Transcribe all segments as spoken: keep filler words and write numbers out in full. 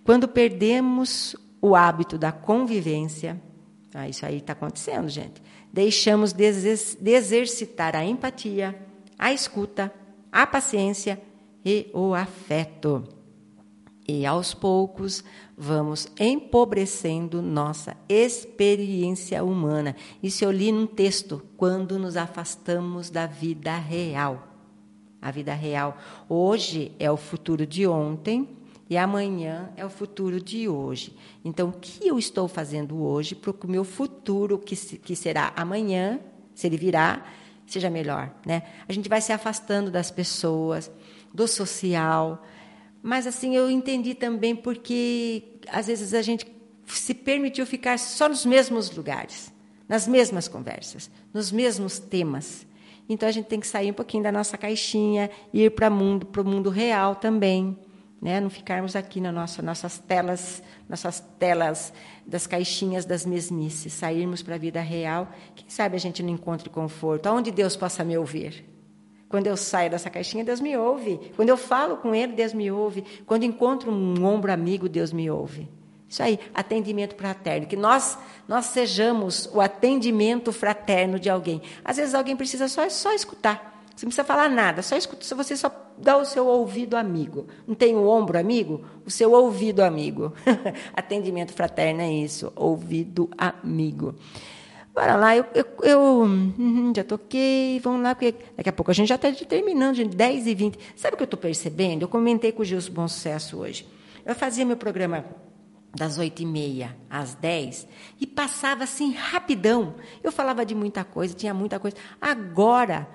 Quando perdemos o hábito da convivência, ah, isso aí está acontecendo, gente, deixamos de exercitar a empatia, a escuta, a paciência e o afeto. E, aos poucos, vamos empobrecendo nossa experiência humana. Isso eu li num texto, quando nos afastamos da vida real. A vida real hoje é o futuro de ontem e amanhã é o futuro de hoje. Então, o que eu estou fazendo hoje para que o meu futuro, que, que será amanhã, se ele virá, seja melhor, né? A gente vai se afastando das pessoas, do social. Mas, assim, eu entendi também porque, às vezes, a gente se permitiu ficar só nos mesmos lugares, nas mesmas conversas, nos mesmos temas. Então, a gente tem que sair um pouquinho da nossa caixinha e ir para mundo, para o mundo real também, né? Não ficarmos aqui nas nossa, nossas telas, nossas telas das caixinhas das mesmices, sairmos para a vida real. Quem sabe a gente não encontre conforto, aonde Deus possa me ouvir. Quando eu saio dessa caixinha, Deus me ouve. Quando eu falo com Ele, Deus me ouve. Quando encontro um ombro amigo, Deus me ouve. Isso aí, atendimento fraterno. Que nós, nós sejamos o atendimento fraterno de alguém. Às vezes alguém precisa só, só escutar. Você não precisa falar nada, só escuta. Você só dá o seu ouvido amigo. Não tem o ombro amigo? O seu ouvido amigo. Atendimento fraterno é isso, ouvido amigo. Bora lá, eu, eu, eu uhum, já toquei, vamos lá, porque daqui a pouco a gente já está terminando, gente, dez e vinte. Sabe o que eu estou percebendo? Eu comentei com o Gilson Bom Sucesso hoje. Eu fazia meu programa das oito e meia às dez e passava assim rapidão. Eu falava de muita coisa, tinha muita coisa. Agora,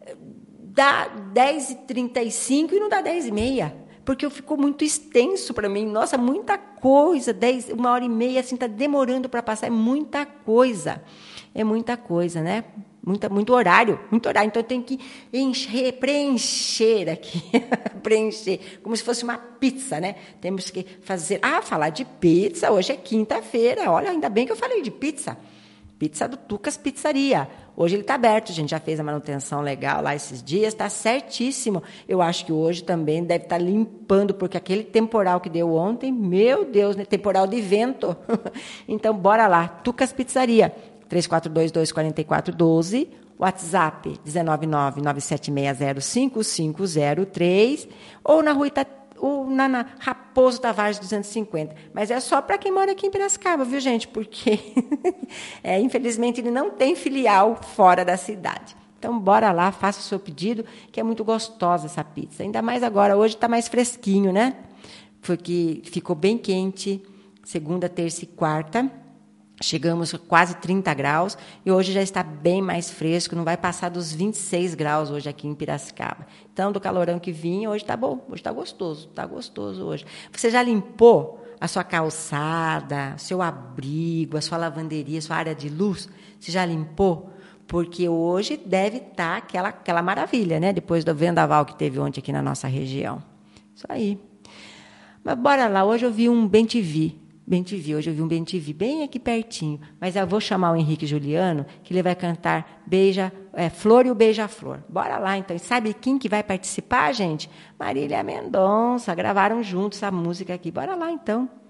dá dez e trinta e cinco e não dá dez e meia. Porque ficou muito extenso para mim. Nossa, muita coisa. Dez, uma hora e meia, assim, está demorando para passar. É muita coisa. É muita coisa, né? Muita, muito horário, muito horário. Então, eu tenho que encher, preencher aqui. Preencher. Como se fosse uma pizza, né? Temos que fazer... Ah, falar de pizza. Hoje é quinta-feira. Olha, ainda bem que eu falei de pizza. Pizza do Tucas Pizzaria. Hoje ele está aberto, a gente já fez a manutenção legal lá esses dias, está certíssimo. Eu acho que hoje também deve estar limpando, porque aquele temporal que deu ontem, meu Deus, né? Temporal de vento. Então, bora lá, Tucas Pizzaria, três quatro dois, dois quatro quatro, um dois, WhatsApp um nove nove, nove sete seis zero, cinco cinco zero três, ou na rua Itati, ou na, na Raposo Tavares duzentos e cinquenta. Mas é só para quem mora aqui em Piracicaba, viu, gente? Porque, é, infelizmente, ele não tem filial fora da cidade. Então, bora lá, faça o seu pedido, que é muito gostosa essa pizza. Ainda mais agora, hoje está mais fresquinho, né? Porque ficou bem quente, segunda, terça e quarta. Chegamos a quase trinta graus e hoje já está bem mais fresco, não vai passar dos vinte e seis graus hoje aqui em Piracicaba. Então, do calorão que vinha, hoje está bom, hoje está gostoso, está gostoso hoje. Você já limpou a sua calçada, seu abrigo, a sua lavanderia, a sua área de luz? Você já limpou? Porque hoje deve estar aquela, aquela maravilha, né? Depois do vendaval que teve ontem aqui na nossa região. Isso aí. Mas bora lá, hoje eu vi um Bem T V. Bem T V, hoje eu vi um Bem T V bem aqui pertinho, mas eu vou chamar o Henrique Juliano, que ele vai cantar Beija, é, Flor e o Beija-Flor. Bora lá, então. E sabe quem que vai participar, gente? Marília Mendonça, gravaram juntos a música aqui. Bora lá, então.